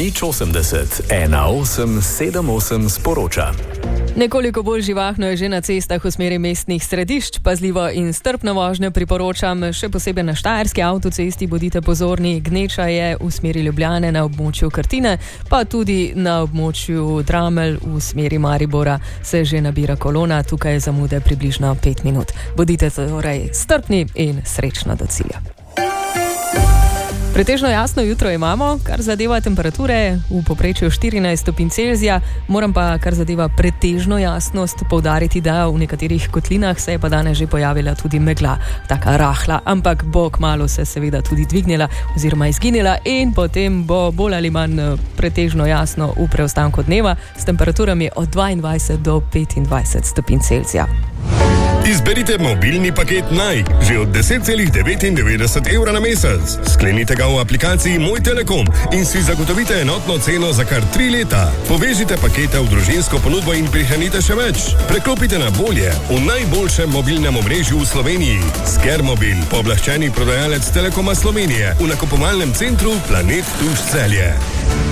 Nič 80 1878 sporoča. Nekoliko bolj živahno je že na cestah v smeri mestnih središč. Pazljivo in strpno vožnjo priporočam, še posebej na Štajerski avtocesti. Bodite pozorni, gneča je v smeri Ljubljane na območju Krtine, pa tudi na območju Dramelj v smeri Maribora se že nabira kolona. Tukaj je zamude približno 5 minut. Bodite torej strpni in srečno do cilja. Pretežno jasno jutro imamo, kar zadeva temperature v povprečju 14 stopinj Celzija. Moram pa, kar zadeva pretežno jasnost, poudariti, da v nekaterih kotlinah se je pa danes že pojavila tudi megla, taka rahla, ampak bo kmalu se seveda tudi dvignila oziroma izginila in potem bo bolj ali manj pretežno jasno v preostanku dneva s temperaturami od 22 do 25 stopinj Celzija. Izberite mobilni paket Naj, že od 10,99 € na mesec. Sklenite ga v aplikaciji Moj Telekom in si zagotovite enotno ceno za kar 3 leta. Povežite pakete v družinsko ponudbo in prihranite še več. Preklopite na bolje v najboljšem mobilnem omrežju v Sloveniji. Skermobil, pooblaščeni prodajalec Telekoma Slovenije v nakupovalnem centru Planet Tuš Celje.